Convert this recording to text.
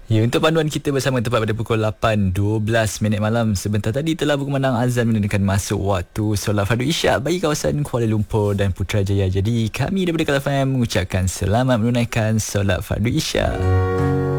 Ya, untuk panduan kita bersama tepat pada pukul 8.12 minit malam. Sebentar tadi telah berkumandang azan menunjukkan masuk waktu solat fardu isyak bagi kawasan Kuala Lumpur dan Putrajaya. Jadi kami daripada Kala FM mengucapkan selamat menunaikan solat fardu isyak.